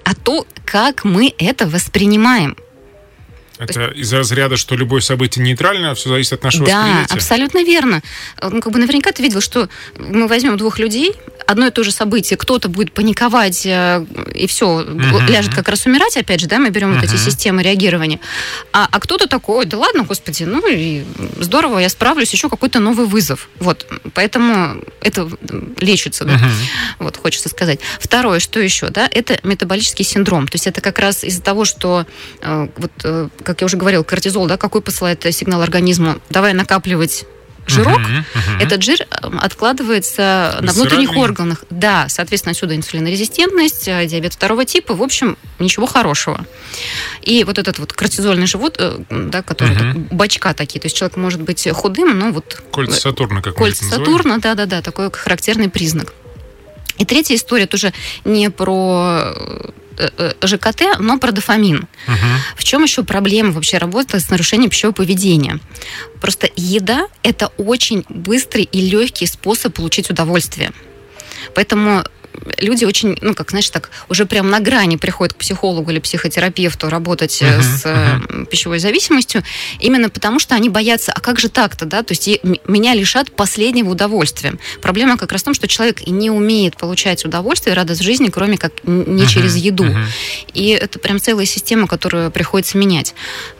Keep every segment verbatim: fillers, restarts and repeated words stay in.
а то, как мы это воспринимаем. Это из разряда, что любое событие нейтрально, все зависит от нашего да, восприятия? Да, абсолютно верно. Ну, как бы наверняка ты видел, что мы возьмем двух людей, одно и то же событие, кто-то будет паниковать, и все, uh-huh. ляжет как раз умирать, опять же, да, мы берем uh-huh. вот эти системы реагирования, а, а кто-то такой, да ладно, господи, ну и здорово, я справлюсь, еще какой-то новый вызов. Вот, поэтому это лечится, да, uh-huh. вот, хочется сказать. Второе, что еще, да, это метаболический синдром, то есть это как раз из-за того, что вот, как я уже говорила, кортизол, да, какой посылает сигнал организму, давай накапливать жирок, uh-huh, uh-huh. этот жир откладывается на внутренних органах. Да, соответственно, отсюда инсулинорезистентность, диабет второго типа, в общем, ничего хорошего. И вот этот вот кортизольный живот, да, который uh-huh. бачка такие, то есть человек может быть худым, но вот... Кольца Сатурна, как Кольца Сатурна, да-да-да, такой характерный признак. И третья история тоже не про ЖКТ, но про дофамин. Uh-huh. В чем еще проблема вообще работы с нарушением пищевого поведения? Просто еда – это очень быстрый и легкий способ получить удовольствие. Поэтому люди очень, ну, как, знаешь, так, уже прям на грани приходят к психологу или психотерапевту работать uh-huh, с uh-huh. пищевой зависимостью, именно потому что они боятся, а как же так-то, да, то есть меня лишат последнего удовольствия. Проблема как раз в том, что человек не умеет получать удовольствие, радость в жизни, кроме как не uh-huh, через еду. Uh-huh. И это прям целая система, которую приходится менять.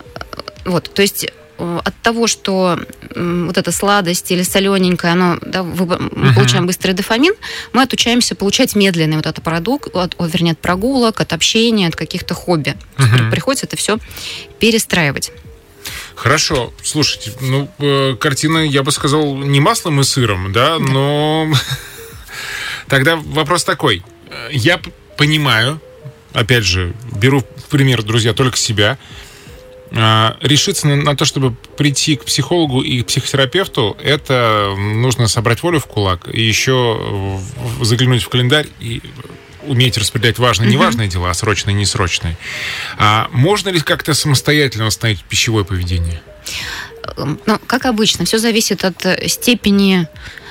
Вот, то есть от того, что вот эта сладость или солененькая, оно, да, мы uh-huh. получаем быстрый дофамин, мы отучаемся получать медленный вот этот продукт, от, вернее, от прогулок, от общения, от каких-то хобби. Uh-huh. Приходится это все перестраивать. Хорошо. Слушайте, ну, э, картина, я бы сказал, не маслом и сыром, да, да. но тогда вопрос такой. Я понимаю, опять же, беру в пример, друзья, только себя, решиться на, на то, чтобы прийти к психологу и к психотерапевту, это нужно собрать волю в кулак и еще заглянуть в календарь и уметь распределять важные и неважные mm-hmm. дела, срочные и несрочные. А можно ли как-то самостоятельно восстановить пищевое поведение? Ну, как обычно, все зависит от степени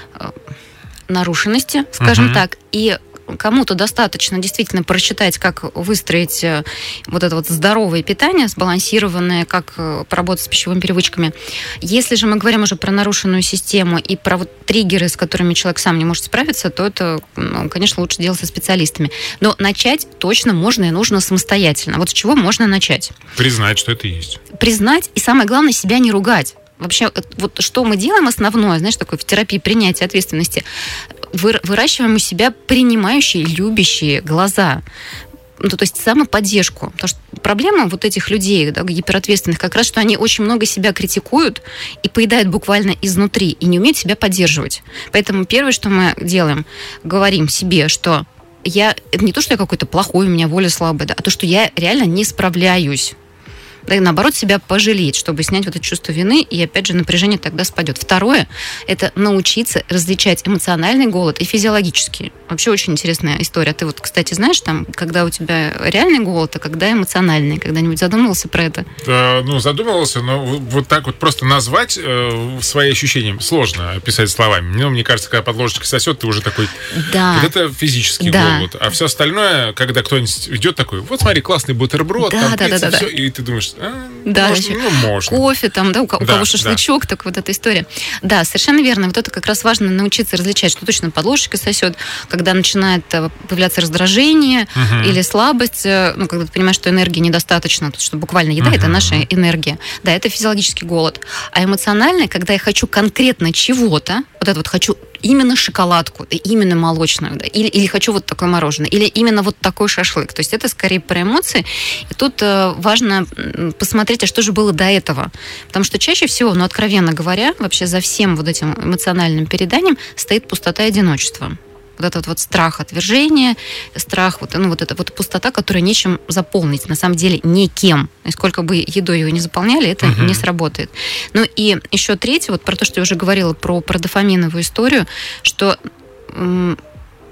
нарушенности, скажем mm-hmm. так, и кому-то достаточно действительно прочитать, как выстроить вот это вот здоровое питание, сбалансированное, как поработать с пищевыми привычками. Если же мы говорим уже про нарушенную систему и про вот триггеры, с которыми человек сам не может справиться, то это, ну, конечно, лучше делать со специалистами. Но начать точно можно и нужно самостоятельно. Вот с чего можно начать? Признать, что это есть. Признать и, самое главное, себя не ругать. Вообще, вот что мы делаем основное, знаешь, такое в терапии принятия ответственности, выращиваем у себя принимающие, любящие глаза. Ну, то есть самоподдержку. Потому что проблема вот этих людей, да, гиперответственных, как раз, что они очень много себя критикуют и поедают буквально изнутри, и не умеют себя поддерживать. Поэтому первое, что мы делаем, говорим себе, что я, это не то, что я какой-то плохой, у меня воля слабая, да, а то, что я реально не справляюсь. Да, и наоборот, себя пожалеть, чтобы снять вот это чувство вины, и опять же напряжение тогда спадет. Второе – это научиться различать эмоциональный голод и физиологический. Вообще очень интересная история. Ты вот, кстати, знаешь, там, когда у тебя реальный голод, а когда эмоциональный? Когда-нибудь задумывался про это? Да, ну, задумывался, но вот так вот просто назвать э, свои ощущения сложно описать словами. Ну, мне кажется, когда под ложечкой сосет, ты уже такой... Да. Вот это физический да. голод. А все остальное, когда кто-нибудь идет такой, вот смотри, классный бутерброд, да, там да, пицца, да, да, все, да. и ты думаешь, а, да, можно, ну, можно. Кофе там, да, у кого, да, у кого шашлычок, да. так вот эта история. Да, совершенно верно. Вот это как раз важно научиться различать, что точно под ложечкой сосет, когда начинает появляться раздражение uh-huh. или слабость, ну, когда ты понимаешь, что энергии недостаточно, что буквально еда uh-huh. это наша энергия. Да, это физиологический голод. А эмоциональный, когда я хочу конкретно чего-то, вот это вот хочу именно шоколадку, именно молочную, да, или, или хочу вот такое мороженое, или именно вот такой шашлык. То есть это скорее про эмоции. И тут э, важно посмотреть, а что же было до этого. Потому что чаще всего, ну, откровенно говоря, вообще за всем вот этим эмоциональным переданием стоит пустота и одиночество. Вот этот вот страх отвержения, страх, вот, ну, вот эта вот пустота, которую нечем заполнить, на самом деле никем. И сколько бы едой ее не заполняли, это uh-huh. не сработает. Ну и еще третье, вот про то, что я уже говорила, про, про дофаминовую историю, что м-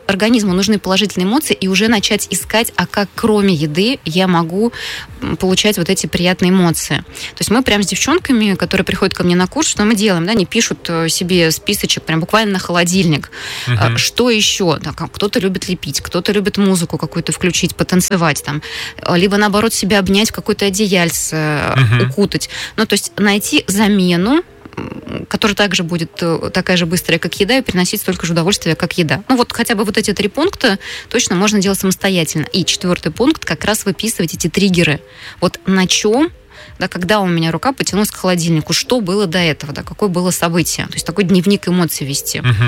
организму нужны положительные эмоции, и уже начать искать, а как кроме еды я могу получать вот эти приятные эмоции. То есть мы прям с девчонками, которые приходят ко мне на курс, что мы делаем, да, они пишут себе списочек прям буквально на холодильник. Uh-huh. Что еще? Да, кто-то любит лепить, кто-то любит музыку какую-то включить, потанцевать там, либо наоборот себя обнять в какое-то одеяльце, uh-huh. укутать. Ну, то есть найти замену, которая также будет такая же быстрая, как еда, и приносить столько же удовольствия, как еда. Ну вот хотя бы вот эти три пункта точно можно делать самостоятельно. И четвертый пункт, как раз выписывать эти триггеры. Вот на чем, да, когда у меня рука потянулась к холодильнику, что было до этого, да, какое было событие. То есть такой дневник эмоций вести. Угу.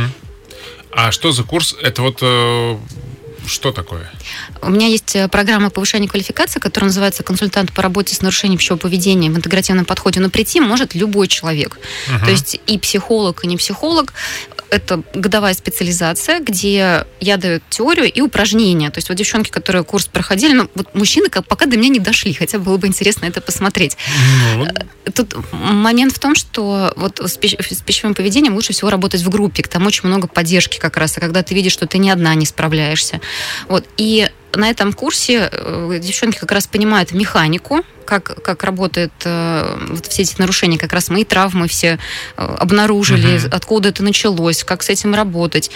А что за курс? Это вот... Э... Что такое? У меня есть программа повышения квалификации, которая называется «Консультант по работе с нарушением пищевого поведения в интегративном подходе». Но прийти может любой человек. Uh-huh. То есть и психолог, и не психолог. Это годовая специализация, где я даю теорию и упражнения. То есть вот девчонки, которые курс проходили, ну, вот мужчины пока до меня не дошли, хотя было бы интересно это посмотреть. Uh-huh. Тут момент в том, что вот с пищевым поведением лучше всего работать в группе. Там очень много поддержки как раз. А когда ты видишь, что ты ни одна не справляешься. Вот. И на этом курсе девчонки как раз понимают механику, как, как работают э, вот все эти нарушения, как раз мои травмы все э, обнаружили, uh-huh. откуда это началось, как с этим работать.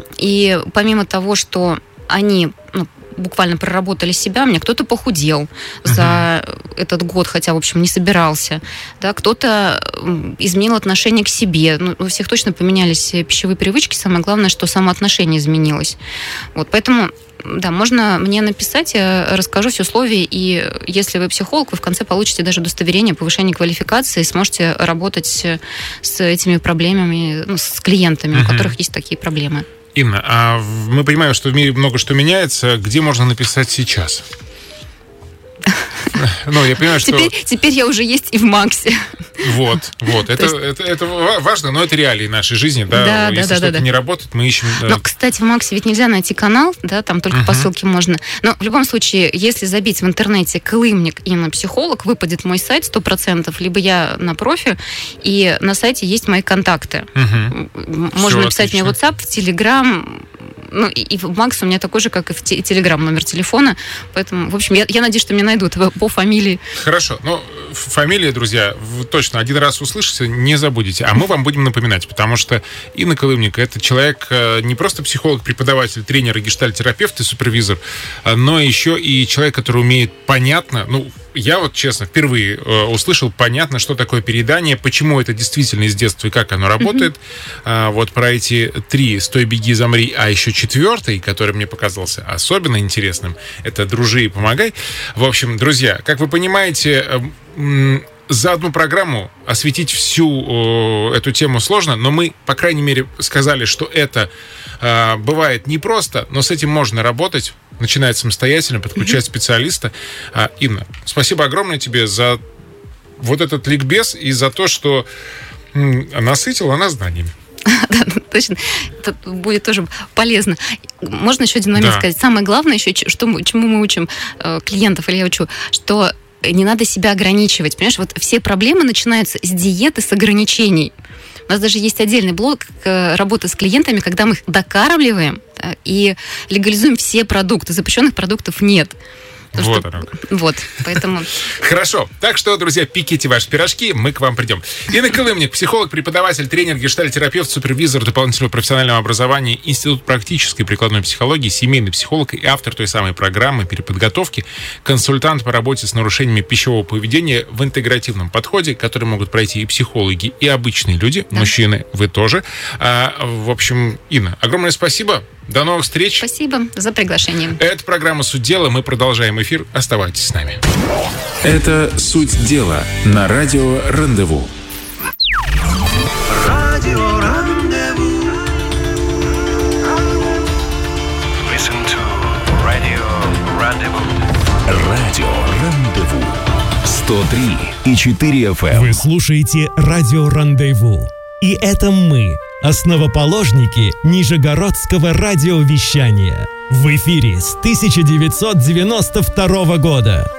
И помимо того, что они... Ну, буквально проработали себя, у меня кто-то похудел uh-huh. за этот год, хотя, в общем, не собирался. Да, кто-то изменил отношение к себе. Ну, у всех точно поменялись пищевые привычки. Самое главное, что самоотношение изменилось. Вот, поэтому, да, можно мне написать, я расскажу все условия, и если вы психолог, вы в конце получите даже удостоверение повышения квалификации и сможете работать с этими проблемами, ну, с клиентами, uh-huh. у которых есть такие проблемы. Инна, а мы понимаем, что в мире много что меняется. Где можно написать сейчас? Ну, я понимаю, что... Теперь, теперь я уже есть и в Максе. Вот, вот. Это, есть... это, это важно, но это реалии нашей жизни, да. да Если да, что-то да, не да. работает, мы ищем... Но, кстати, в Максе ведь нельзя найти канал, да, там только uh-huh. по ссылке можно. Но в любом случае, если забить в интернете «Колымник» и на «Психолог», выпадет мой сайт сто процентов, либо я на профи, и на сайте есть мои контакты. Uh-huh. Можно Все, написать отлично. Мне в WhatsApp, в Telegram. Ну, и, и в Макс у меня такой же, как и в Телеграм номер телефона. Поэтому, в общем, я, я надеюсь, что меня найдут по фамилии. Хорошо. Ну, фамилия, друзья, вы точно один раз услышите, не забудете. А мы вам будем напоминать, потому что Инна Колымник — это человек не просто психолог, преподаватель, тренер, гештальт-терапевт и супервизор, но еще и человек, который умеет понятно, ну, я вот, честно, впервые э, услышал понятно, что такое переедание, почему это действительно из детства и как оно работает. Mm-hmm. А, вот про эти три «Стой, беги, замри», а еще четвертый, который мне показался особенно интересным, это «Дружи и помогай». В общем, друзья, как вы понимаете, э, э, за одну программу осветить всю э, эту тему сложно, но мы, по крайней мере, сказали, что это э, бывает непросто, но с этим можно работать, начинать самостоятельно, подключать mm-hmm. специалиста. А, Инна, спасибо огромное тебе за вот этот ликбез и за то, что м, насытила нас знаниями. Да, точно. Это будет тоже полезно. Можно еще один момент да. сказать. Самое главное еще, что, чему мы учим э, клиентов, или я учу, что не надо себя ограничивать. Понимаешь, вот все проблемы начинаются с диеты, с ограничений. У нас даже есть отдельный блок работы с клиентами, когда мы их докармливаем и легализуем все продукты. Запрещенных продуктов нет. То, вот что... оно. Вот, поэтому... Хорошо. Так что, друзья, пеките ваши пирожки, мы к вам придем. Инна Колымник, психолог, преподаватель, тренер, гештальт-терапевт, супервизор дополнительного профессионального образования, Институт практической и прикладной психологии, семейный психолог и автор той самой программы переподготовки, консультант по работе с нарушениями пищевого поведения в интегративном подходе, который могут пройти и психологи, и обычные люди, да. мужчины, вы тоже. А, в общем, Инна, огромное спасибо. До новых встреч. Спасибо за приглашение. Это программа «Суть дела». Мы продолжаем эфир. Оставайтесь с нами. Это «Суть дела» на радио «Рандеву». Радио «Рандеву». Listen to Radio Рандеву. Радио «Рандеву». сто три и четыре эф эм. Вы слушаете «Радио Рандеву». И это мы, основоположники Нижегородского радиовещания. В эфире с тысяча девятьсот девяносто второго года.